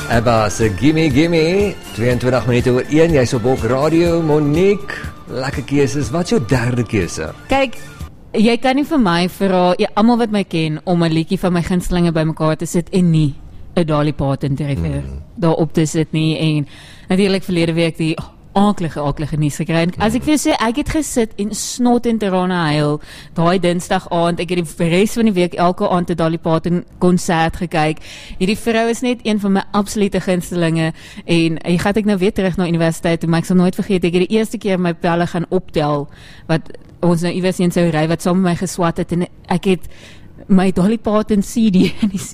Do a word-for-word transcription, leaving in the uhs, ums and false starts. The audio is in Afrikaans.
Abba se Gimme Gimme, tweeëntwintig minute oor een, jy's op Bok Radio, Monique, lekker keuses, wat is jou derde keuse? Kyk, jy kan nie vir my vra, ja, almal wat my ken, om 'n liedjie van my gunstelinge bymekaar te sit en nie 'n Dolly Parton treffer mm. daarop te sit nie, en natuurlik verlede week die aaklige, aaklige nuus gekry. En as ek vir jou sê, ek het gesit en snot en trane huil, daai Dinsdag aand, ek het die res van die week elke aand 'n Dolly Parton konsert gekyk. Hierdie vrou is net een van my absolute gunstelinge, en jy gaan ek nou weer terug na universiteit, maar ek sal nooit vergeet, ek het die eerste keer my pelle gaan optel, wat ons nou iewers in sou ry, wat saam met my geswat het, en ek het my Dolly Parton C D in die